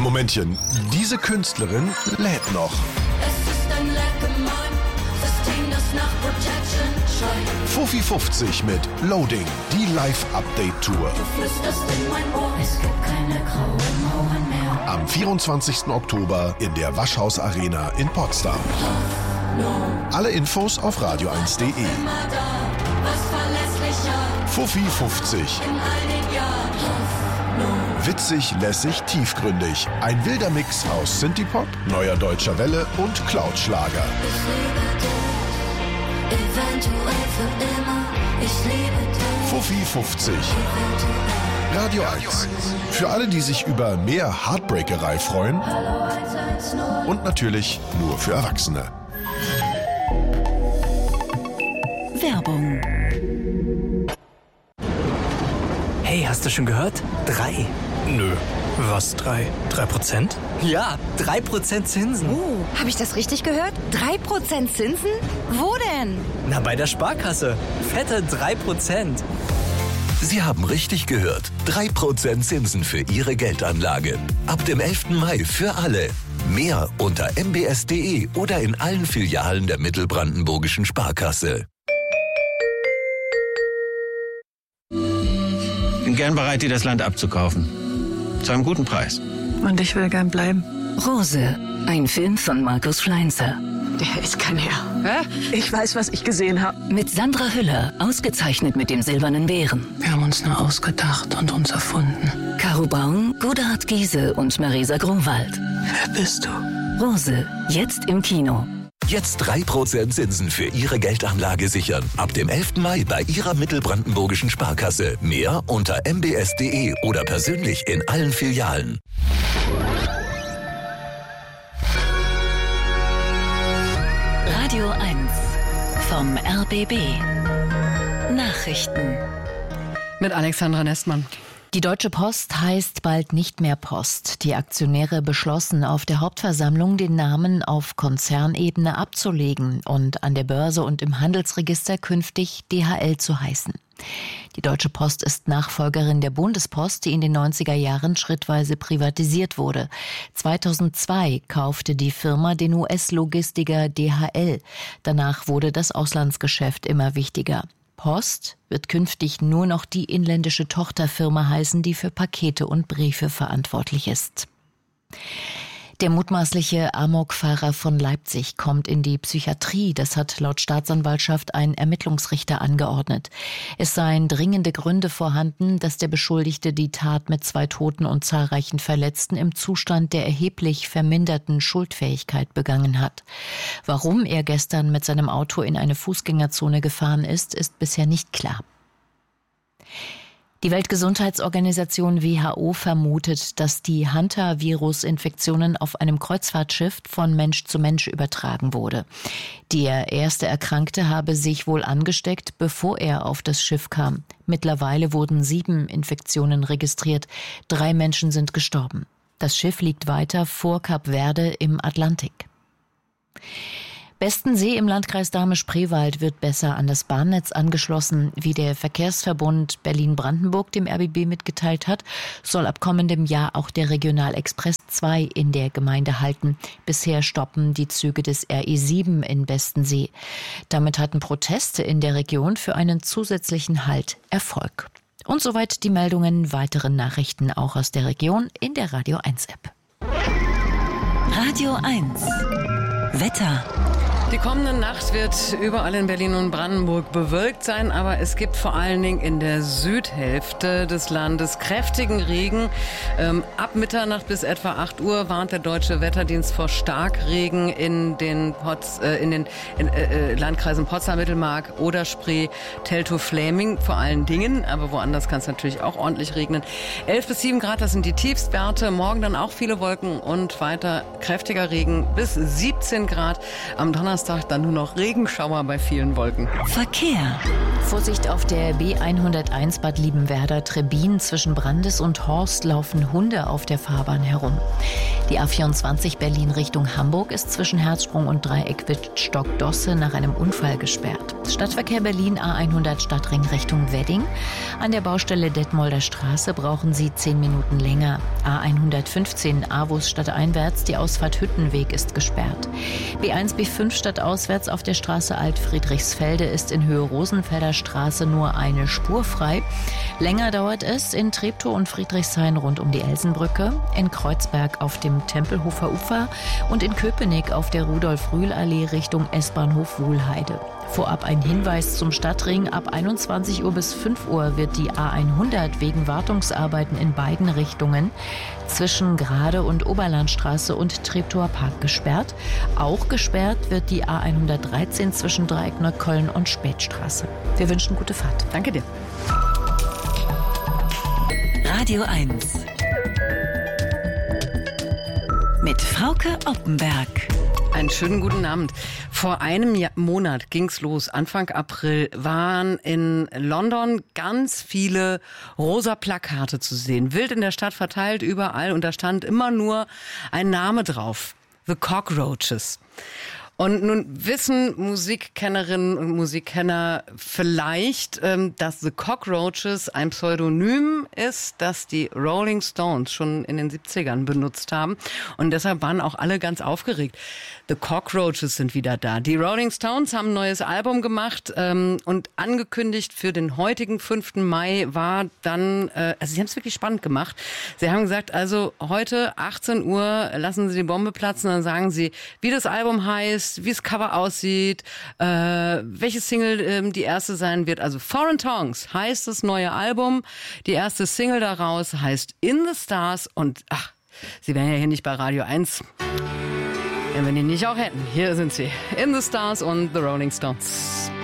Momentchen, diese Künstlerin lädt noch. Es ist ein System, das nach Protection schreit. Fuffi 50 mit Loading, die Live-Update-Tour. Du flüsterst in mein Ohr, es gibt keine grauen Mauern mehr. Am 24. Oktober in der Waschhaus Arena in Potsdam. Alle Infos auf radio1.de. Immer da, was verlässlicher. Fuffi 50. In all den Jahren. Witzig, lässig, tiefgründig. Ein wilder Mix aus Synthie-Pop, neuer deutscher Welle und Cloud-Schlager. Ich liebe dich, eventuell für immer. Ich liebe dich. Fuffi 50. Radio 1. Für alle, die sich über mehr Heartbreakerei freuen. Hallo 110. Und natürlich nur für Erwachsene. Werbung. Hey, hast du schon gehört? 3. Nö. Was 3? 3%? Ja, 3% Zinsen. Habe ich das richtig gehört? 3% Zinsen? Wo denn? Na, bei der Sparkasse. Fette 3%. Sie haben richtig gehört. 3% Zinsen für Ihre Geldanlage. Ab dem 11. Mai für alle. Mehr unter mbs.de oder in allen Filialen der Mittelbrandenburgischen Sparkasse. Bin gern bereit, dir das Land abzukaufen. Zu einem guten Preis. Und ich will gern bleiben. Rose, ein Film von Markus Fleinzer. Der ist kein Herr. Hä? Ich weiß, was ich gesehen habe. Mit Sandra Hüller, ausgezeichnet mit dem Silbernen Bären. Wir haben uns nur ausgedacht und uns erfunden. Caro Braun, Godehard Giese und Marisa Grunwald. Wer bist du? Rose, jetzt im Kino. Jetzt 3% Zinsen für Ihre Geldanlage sichern. Ab dem 11. Mai bei Ihrer Mittelbrandenburgischen Sparkasse. Mehr unter mbs.de oder persönlich in allen Filialen. Radio 1 vom RBB. Nachrichten. Mit Alexandra Nestmann. Die Deutsche Post heißt bald nicht mehr Post. Die Aktionäre beschlossen auf der Hauptversammlung, den Namen auf Konzernebene abzulegen und an der Börse und im Handelsregister künftig DHL zu heißen. Die Deutsche Post ist Nachfolgerin der Bundespost, die in den 90er Jahren schrittweise privatisiert wurde. 2002 kaufte die Firma den US-Logistiker DHL. Danach wurde das Auslandsgeschäft immer wichtiger. Post wird künftig nur noch die inländische Tochterfirma heißen, die für Pakete und Briefe verantwortlich ist. Der mutmaßliche Amokfahrer von Leipzig kommt in die Psychiatrie. Das hat laut Staatsanwaltschaft ein Ermittlungsrichter angeordnet. Es seien dringende Gründe vorhanden, dass der Beschuldigte die Tat mit 2 Toten und zahlreichen Verletzten im Zustand der erheblich verminderten Schuldfähigkeit begangen hat. Warum er gestern mit seinem Auto in eine Fußgängerzone gefahren ist, ist bisher nicht klar. Die Weltgesundheitsorganisation WHO vermutet, dass die Hanta-Virus-Infektionen auf einem Kreuzfahrtschiff von Mensch zu Mensch übertragen wurde. Der erste Erkrankte habe sich wohl angesteckt, bevor er auf das Schiff kam. Mittlerweile wurden 7 Infektionen registriert. 3 Menschen sind gestorben. Das Schiff liegt weiter vor Kap Verde im Atlantik. Bestensee im Landkreis Dahme-Spreewald wird besser an das Bahnnetz angeschlossen. Wie der Verkehrsverbund Berlin-Brandenburg dem RBB mitgeteilt hat, soll ab kommendem Jahr auch der Regionalexpress 2 in der Gemeinde halten. Bisher stoppen die Züge des RE7 in Bestensee. Damit hatten Proteste in der Region für einen zusätzlichen Halt Erfolg. Und soweit die Meldungen. Weitere Nachrichten auch aus der Region in der Radio 1 App. Radio 1. Wetter. Die kommende Nacht wird überall in Berlin und Brandenburg bewölkt sein, aber es gibt vor allen Dingen in der Südhälfte des Landes kräftigen Regen. Ab Mitternacht bis etwa 8 Uhr warnt der Deutsche Wetterdienst vor Starkregen in den Landkreisen Potsdam, Mittelmark, Oder-Spree, Teltow-Fläming vor allen Dingen, aber woanders kann es natürlich auch ordentlich regnen. 11 bis 7 Grad, das sind die Tiefstwerte. Morgen dann auch viele Wolken und weiter kräftiger Regen bis 17 Grad. Am Donnerstag Donnerstag dann nur noch Regenschauer bei vielen Wolken. Verkehr. Vorsicht auf der B101 Bad Liebenwerda-Trebin. Zwischen Brandes und Horst laufen Hunde auf der Fahrbahn herum. Die A24 Berlin Richtung Hamburg ist zwischen Herzsprung und Dreieck Wittstock-Dosse nach einem Unfall gesperrt. Stadtverkehr Berlin A100 Stadtring Richtung Wedding. An der Baustelle Detmolder Straße brauchen Sie 10 Minuten länger. A115 Avus stadteinwärts, die Ausfahrt Hüttenweg ist gesperrt. B1 B5 stadtauswärts auf der Straße Alt-Friedrichsfelde ist in Höhe Rosenfelder Straße nur eine Spur frei. Länger dauert es in Treptow und Friedrichshain rund um die Elsenbrücke, in Kreuzberg auf dem Tempelhofer Ufer und in Köpenick auf der Rudolf-Rühl-Allee Richtung S-Bahnhof Wuhlheide. Vorab ein Hinweis zum Stadtring. Ab 21 Uhr bis 5 Uhr wird die A100 wegen Wartungsarbeiten in beiden Richtungen zwischen Grade- und Oberlandstraße und Treptower Park gesperrt. Auch gesperrt wird die A113 zwischen Dreieck Neukölln und Spätstraße. Wir wünschen gute Fahrt. Danke dir. Radio 1 mit Frauke Oppenberg. Einen schönen guten Abend. Vor einem Monat ging's los. Anfang April waren in London ganz viele rosa Plakate zu sehen. Wild in der Stadt verteilt überall. Und da stand immer nur ein Name drauf. The Cockroaches. Und nun wissen Musikkennerinnen und Musikkenner vielleicht, dass The Cockroaches ein Pseudonym ist, das die Rolling Stones schon in den 70ern benutzt haben. Und deshalb waren auch alle ganz aufgeregt. The Cockroaches sind wieder da. Die Rolling Stones haben ein neues Album gemacht und angekündigt für den heutigen 5. Mai war dann, also sie haben es wirklich spannend gemacht. Sie haben gesagt, also heute 18 Uhr lassen Sie die Bombe platzen, dann sagen Sie, wie das Album heißt, wie das Cover aussieht, welche Single die erste sein wird. Also Foreign Tongues heißt das neue Album. Die erste Single daraus heißt In the Stars. Und Sie wären ja hier nicht bei Radio 1, wenn die nicht auch hätten. Hier sind sie. In the Stars und The Rolling Stones.